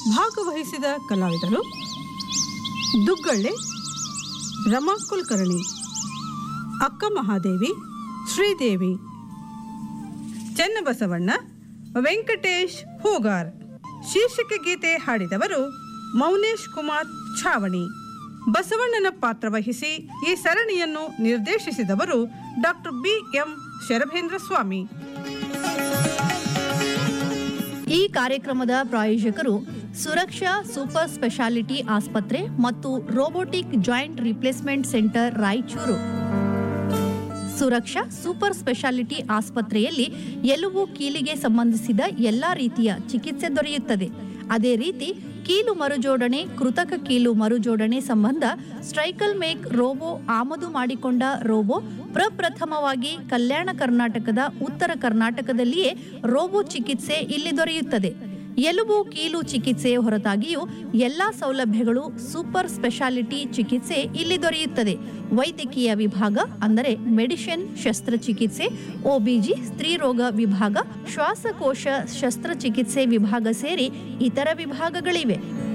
ಭಾಗವಹಿಸಿದ ಕಲಾವಿದರು ದುಗ್ಗಳ್ಳೆ ರಮಾ ಕುಲಕರ್ಣಿ, ಅಕ್ಕ ಮಹಾದೇವಿ, ಶ್ರೀದೇವಿ, ಚೆನ್ನಬಸವಣ್ಣ, ವೆಂಕಟೇಶ್ ಹೂಗಾರ್. ಶೀರ್ಷಿಕೆ ಗೀತೆ ಹಾಡಿದವರು ಮೌನೇಶ್ ಕುಮಾರ್ ಛಾವಣಿ. ಬಸವಣ್ಣನ ಪಾತ್ರ ವಹಿಸಿ ಈ ಸರಣಿಯನ್ನು ನಿರ್ದೇಶಿಸಿದವರು ಡಾಕ್ಟರ್ BM ಶರಭೇಂದ್ರ ಸ್ವಾಮಿ. ಈ ಕಾರ್ಯಕ್ರಮದ ಪ್ರಾಯೋಜಕರು ಸುರಕ್ಷಾ ಸೂಪರ್ ಸ್ಪೆಷಾಲಿಟಿ ಆಸ್ಪತ್ರೆ ಮತ್ತು robotic joint replacement centre Raichur. ಸುರಕ್ಷಾ ಸೂಪರ್ ಸ್ಪೆಷಾಲಿಟಿ ಆಸ್ಪತ್ರೆಯಲ್ಲಿ ಎಲುಬು ಕೀಲಿಗೆ ಸಂಬಂಧಿಸಿದ ಎಲ್ಲಾ ರೀತಿಯ ಚಿಕಿತ್ಸೆ ದೊರೆಯುತ್ತದೆ. ಅದೇ ರೀತಿ ಕೀಲು ಮರುಜೋಡಣೆ, ಕೃತಕ ಕೀಲು ಮರುಜೋಡಣೆ ಸಂಬಂಧ ಸ್ಟ್ರೈಕಲ್ ಮೇಕ್ ರೋಬೋ ಆಮದು ಮಾಡಿಕೊಂಡ ರೋಬೋ ಪ್ರಪ್ರಥಮವಾಗಿ ಕಲ್ಯಾಣ ಕರ್ನಾಟಕದ ಉತ್ತರ ಕರ್ನಾಟಕದಲ್ಲಿಯೇ ರೋಬೋ ಚಿಕಿತ್ಸೆ ಇಲ್ಲಿ ದೊರೆಯುತ್ತದೆ. ಎಲುಬು ಕೀಲು ಚಿಕಿತ್ಸೆ ಹೊರತಾಗಿಯೂ ಎಲ್ಲಾ ಸೌಲಭ್ಯಗಳು ಸೂಪರ್ ಸ್ಪೆಷಾಲಿಟಿ ಚಿಕಿತ್ಸೆ ಇಲ್ಲಿ ದೊರೆಯುತ್ತದೆ. ವೈದ್ಯಕೀಯ ವಿಭಾಗ ಅಂದರೆ ಮೆಡಿಸಿನ್, ಶಸ್ತ್ರಚಿಕಿತ್ಸೆ, OBG, ಸ್ತ್ರೀರೋಗ ವಿಭಾಗ, ಶ್ವಾಸಕೋಶ ಶಸ್ತ್ರಚಿಕಿತ್ಸೆ ವಿಭಾಗ ಸೇರಿ ಇತರ ವಿಭಾಗಗಳಿವೆ.